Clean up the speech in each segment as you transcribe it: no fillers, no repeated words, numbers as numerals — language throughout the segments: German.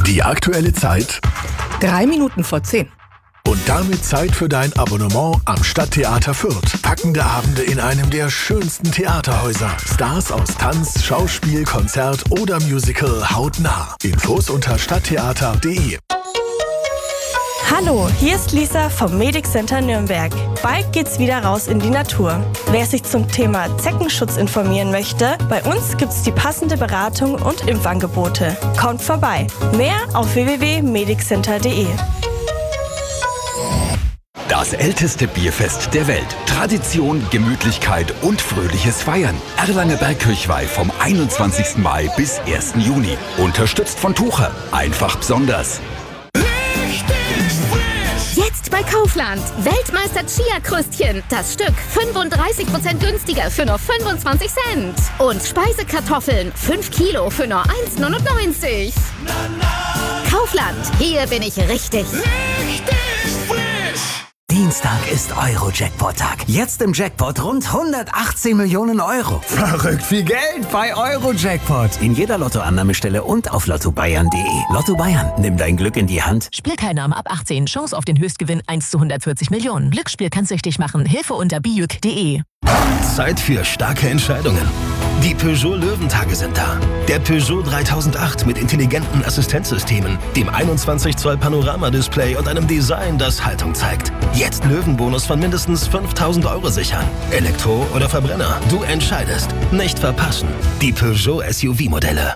Die aktuelle Zeit 3 Minuten vor 10. und damit Zeit für dein Abonnement am Stadttheater Fürth. Packende Abende in einem der schönsten Theaterhäuser. Stars aus Tanz, Schauspiel, Konzert oder Musical hautnah. Infos unter stadttheater.de. Hallo, hier ist Lisa vom Medic Center Nürnberg. Bald geht's wieder raus in die Natur. Wer sich zum Thema Zeckenschutz informieren möchte, bei uns gibt's die passende Beratung und Impfangebote. Kommt vorbei. Mehr auf www.mediccenter.de. Das älteste Bierfest der Welt. Tradition, Gemütlichkeit und fröhliches Feiern. Erlanger Bergkirchweih vom 21. Mai bis 1. Juni. Unterstützt von Tucher. Einfach besonders. Jetzt bei Kaufland. Weltmeister Chia-Kröstchen. Das Stück 35% günstiger für nur 25 Cent. Und Speisekartoffeln 5 Kilo für nur 1,99. Kaufland. Hier bin ich richtig. Dienstag ist Euro-Jackpot-Tag. Jetzt im Jackpot rund 118 Millionen Euro. Verrückt viel Geld bei Euro-Jackpot. In jeder Lottoannahmestelle und auf lottobayern.de. Lotto Bayern, nimm dein Glück in die Hand. Spielteilnahme ab 18. Chance auf den Höchstgewinn 1 zu 140 Millionen. Glücksspiel kann süchtig machen. Hilfe unter bijuk.de. Zeit für starke Entscheidungen. Die Peugeot Löwentage sind da. Der Peugeot 3008 mit intelligenten Assistenzsystemen, dem 21 Zoll Panoramadisplay und einem Design, das Haltung zeigt. Jetzt Löwenbonus von mindestens 5.000 Euro sichern. Elektro oder Verbrenner, du entscheidest. Nicht verpassen. Die Peugeot SUV-Modelle.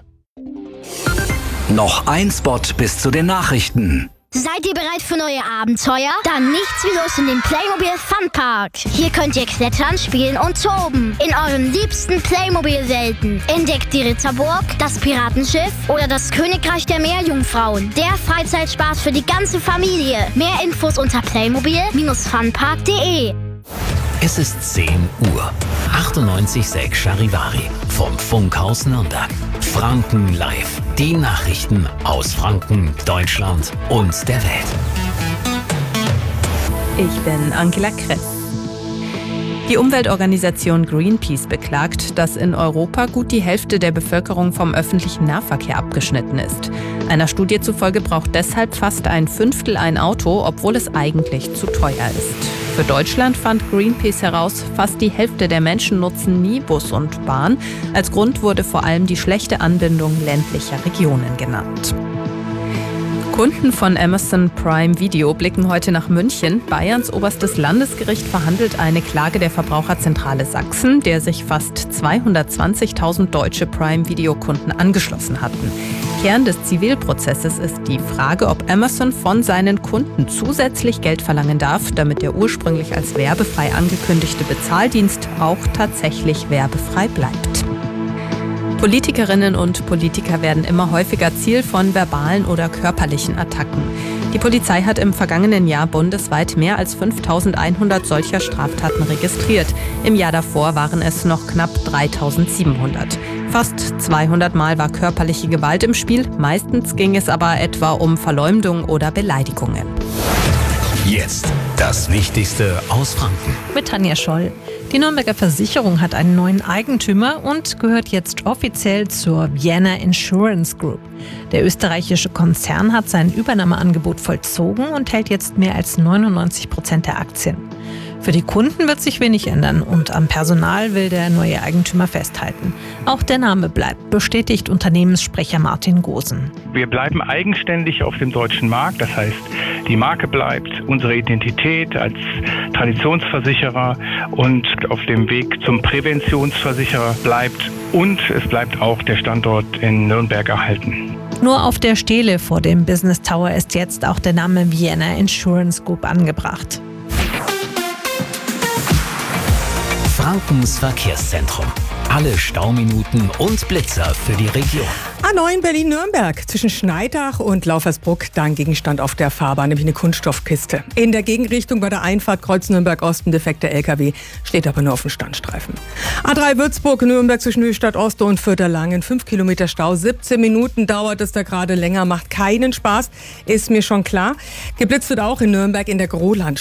Noch ein Spot bis zu den Nachrichten. Seid ihr bereit für neue Abenteuer? Dann nichts wie los in den Playmobil Funpark. Hier könnt ihr klettern, spielen und toben. In euren liebsten Playmobil-Welten. Entdeckt die Ritterburg, das Piratenschiff oder das Königreich der Meerjungfrauen. Der Freizeitspaß für die ganze Familie. Mehr Infos unter playmobil-funpark.de. Es ist 10 Uhr. 98,6 Charivari vom Funkhaus Nürnberg. Franken live. Die Nachrichten aus Franken, Deutschland und der Welt. Ich bin Angela Kress. Die Umweltorganisation Greenpeace beklagt, dass in Europa gut die Hälfte der Bevölkerung vom öffentlichen Nahverkehr abgeschnitten ist. Einer Studie zufolge braucht deshalb fast ein Fünftel ein Auto, obwohl es eigentlich zu teuer ist. Für Deutschland fand Greenpeace heraus, fast die Hälfte der Menschen nutzen nie Bus und Bahn. Als Grund wurde vor allem die schlechte Anbindung ländlicher Regionen genannt. Kunden von Amazon Prime Video blicken heute nach München. Bayerns oberstes Landesgericht verhandelt eine Klage der Verbraucherzentrale Sachsen, der sich fast 220.000 deutsche Prime Video Kunden angeschlossen hatten. Kern des Zivilprozesses ist die Frage, ob Amazon von seinen Kunden zusätzlich Geld verlangen darf, damit der ursprünglich als werbefrei angekündigte Bezahldienst auch tatsächlich werbefrei bleibt. Politikerinnen und Politiker werden immer häufiger Ziel von verbalen oder körperlichen Attacken. Die Polizei hat im vergangenen Jahr bundesweit mehr als 5.100 solcher Straftaten registriert. Im Jahr davor waren es noch knapp 3.700. Fast 200 Mal war körperliche Gewalt im Spiel. Meistens ging es aber etwa um Verleumdung oder Beleidigungen. Jetzt das Wichtigste aus Franken. Mit Tanja Scholl. Die Nürnberger Versicherung hat einen neuen Eigentümer und gehört jetzt offiziell zur Vienna Insurance Group. Der österreichische Konzern hat sein Übernahmeangebot vollzogen und hält jetzt mehr als 99% der Aktien. Für die Kunden wird sich wenig ändern und am Personal will der neue Eigentümer festhalten. Auch der Name bleibt, bestätigt Unternehmenssprecher Martin Gosen. Wir bleiben eigenständig auf dem deutschen Markt, das heißt, die Marke bleibt, unsere Identität als Traditionsversicherer und auf dem Weg zum Präventionsversicherer bleibt und es bleibt auch der Standort in Nürnberg erhalten. Nur auf der Stele vor dem Business Tower ist jetzt auch der Name Vienna Insurance Group angebracht. Frankens Verkehrszentrum. Alle Stauminuten und Blitzer für die Region. A9 Berlin-Nürnberg zwischen Schneidach und Laufersbruck, da ein Gegenstand auf der Fahrbahn, nämlich eine Kunststoffkiste. In der Gegenrichtung bei der Einfahrt Kreuz Nürnberg-Osten defekter LKW, steht aber nur auf dem Standstreifen. A3 Würzburg-Nürnberg zwischen Höchstadt Ost und Fürtherlangen, 5 Kilometer Stau, 17 Minuten dauert es da gerade länger, macht keinen Spaß, ist mir schon klar. Geblitzt wird auch in Nürnberg in der Groland